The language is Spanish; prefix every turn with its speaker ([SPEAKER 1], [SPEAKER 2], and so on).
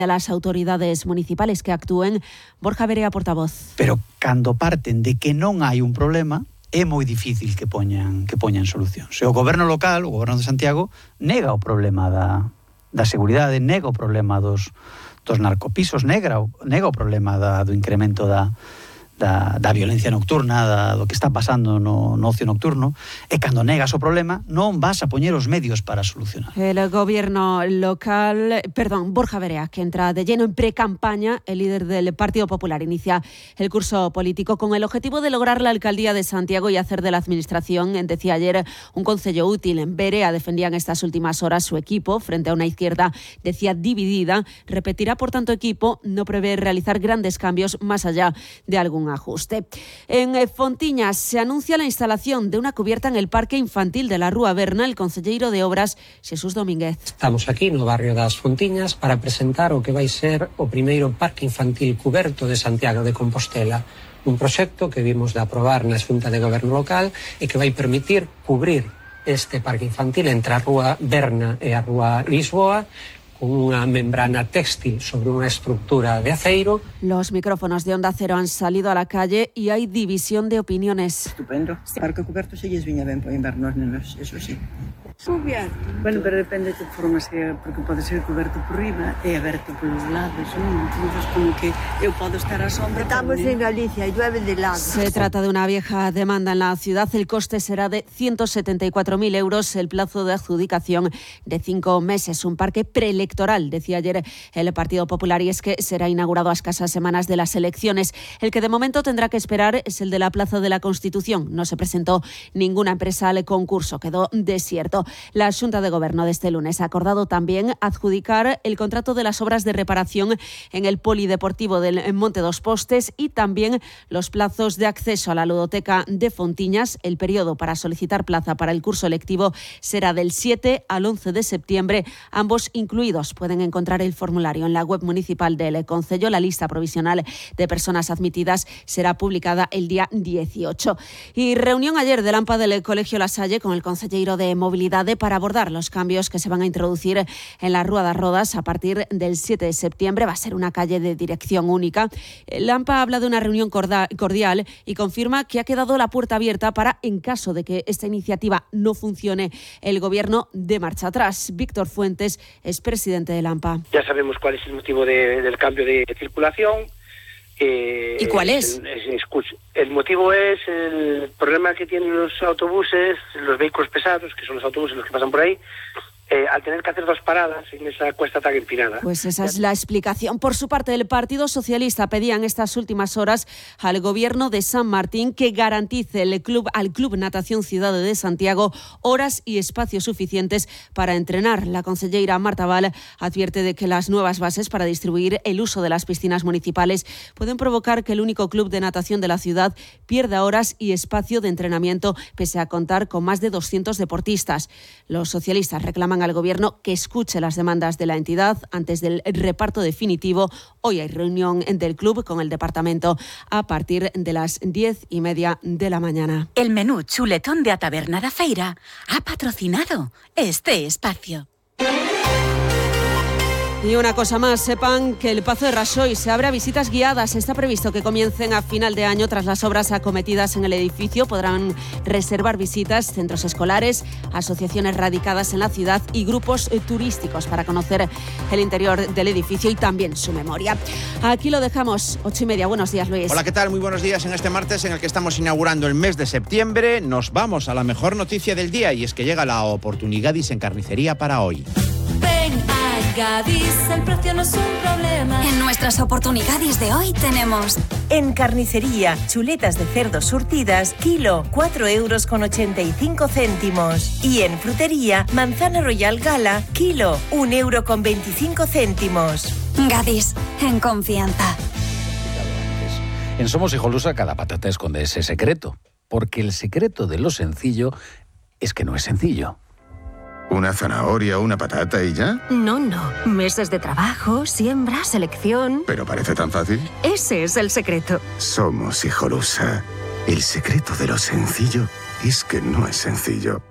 [SPEAKER 1] a las autoridades municipales que actúen. Borja Verea, portavoz.
[SPEAKER 2] Pero cando parten de que non hai un problema, é moi difícil que poñan solución. Se o goberno local, o goberno de Santiago, nega o problema da seguridade, nega o problema dos narcopisos, nega o problema do incremento da violencia nocturna, do que está pasando no ocio nocturno, e cando negas o problema non vas a poñer os medios para solucionar.
[SPEAKER 1] El gobierno local, Borja Verea, que entra de lleno en pre-campaña, el líder del Partido Popular inicia el curso político con el objetivo de lograr la alcaldía de Santiago y hacer de la administración, decía ayer, un concello útil. En Verea defendía en estas últimas horas su equipo frente a una izquierda, decía, dividida. Repetirá, por tanto, equipo no prevé realizar grandes cambios más allá de algún ajuste. En Fontiñas se anuncia la instalación de una cubierta en el parque infantil de la Rúa Berna. El concelleiro de Obras, Xesús Domínguez.
[SPEAKER 3] Estamos aquí no barrio das Fontiñas para presentar o que vai ser o primeiro parque infantil cuberto de Santiago de Compostela. Un proxecto que vimos de aprobar na Xunta de Goberno Local e que vai permitir cubrir este parque infantil entre a Rúa Berna e a Rúa Lisboa, con unha membrana téxtil sobre unha estructura de aceiro.
[SPEAKER 1] Los micrófonos de Onda Cero han salido a la calle y hay división de opiniones.
[SPEAKER 4] Estupendo. Parque coberto se lles viña ben para inverno aos nenos, eso sí. Cubierto. Bueno, pero depende de formas que, porque pode ser coberto por riba e aberto polos lados, non? Entonces, como que eu podo estar á sombra.
[SPEAKER 5] Estamos en Galicia e llueve de lado.
[SPEAKER 1] Se trata de una vieja demanda en la ciudad. El coste será de 174.000 euros, el plazo de adjudicación de 5 meses. Un parque preelectoral, decía ayer el Partido Popular, y es que será inaugurado a escasas semanas de las elecciones. El que de momento tendrá que esperar es el de la Plaza de la Constitución. No se presentó ninguna empresa al concurso, quedó desierto. La Xunta de Goberno de este lunes ha acordado también adjudicar el contrato de las obras de reparación en el polideportivo del Monte dos Postes y también los plazos de acceso a la ludoteca de Fontiñas. El periodo para solicitar plaza para el curso lectivo será del 7 al 11 de septiembre, ambos incluidos. Pueden encontrar el formulario en la web municipal del concello. La lista provisional de personas admitidas será publicada el día 18. Y reunión ayer del AMPA del Colegio La Salle con el concelleiro de Movilidad para abordar los cambios que se van a introducir en la Rúa das Rodas a partir del 7 de septiembre. Va a ser una calle de dirección única. El AMPA habla de una reunión cordial y confirma que ha quedado la puerta abierta para, en caso de que esta iniciativa no funcione, el Gobierno de marcha atrás. Víctor Fuentes es presidente del AMPA.
[SPEAKER 6] Ya sabemos cuál es el motivo del cambio de circulación.
[SPEAKER 1] ¿Y cuál es?
[SPEAKER 6] El motivo es el problema que tienen los autobuses, los vehículos pesados, que son los autobuses los que pasan por ahí, al tener que hacer 2 paradas en esa cuesta tan empinada.
[SPEAKER 1] Pues esa es la explicación. Por su parte, el Partido Socialista pedía en estas últimas horas al Gobierno de San Martín que garantice al Club Natación Ciudad de Santiago horas y espacios suficientes para entrenar. La concelleira Marta Val advierte de que las nuevas bases para distribuir el uso de las piscinas municipales pueden provocar que el único club de natación de la ciudad pierda horas y espacio de entrenamiento, pese a contar con más de 200 deportistas. Los socialistas reclaman al Gobierno que escuche las demandas de la entidad antes del reparto definitivo. Hoy hay reunión del club con el departamento a partir de las 10:30 de la mañana.
[SPEAKER 7] El menú chuletón de a Taberna da Feira ha patrocinado este espacio.
[SPEAKER 1] Y una cosa más, sepan que el Pazo de Raxoi se abre a visitas guiadas. Está previsto que comiencen a final de año tras las obras acometidas en el edificio. Podrán reservar visitas, centros escolares, asociaciones radicadas en la ciudad y grupos turísticos para conocer el interior del edificio y también su memoria. Aquí lo dejamos, 8:30. Buenos días, Luis.
[SPEAKER 8] Hola, ¿qué tal? Muy buenos días en este martes en el que estamos inaugurando el mes de septiembre. Nos vamos a la mejor noticia del día y es que llega la oportunidad en carnicería para hoy.
[SPEAKER 9] Ven a Gadis, el precio no es un problema.
[SPEAKER 7] En nuestras oportunidades de hoy tenemos...
[SPEAKER 10] En carnicería, chuletas de cerdo surtidas, kilo, 4,85 €. Y en frutería, manzana royal gala, kilo, 1,25 €.
[SPEAKER 7] Gadis, en confianza.
[SPEAKER 11] En Somos Hijolusa cada patata esconde ese secreto, porque el secreto de lo sencillo es que no es sencillo.
[SPEAKER 12] ¿Una zanahoria o una patata y ya?
[SPEAKER 13] No. Meses de trabajo, siembra, selección...
[SPEAKER 12] ¿Pero parece tan fácil?
[SPEAKER 13] Ese es el secreto.
[SPEAKER 12] Somos Hijolusa. El secreto de lo sencillo es que no es sencillo.